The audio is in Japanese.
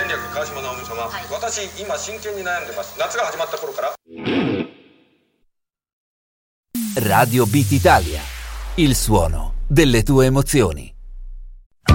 戦略川島直美様、はい、私今真剣に悩んでます。夏が始まった頃から。 Radio Beat Italia, il suono delle tue emozioni.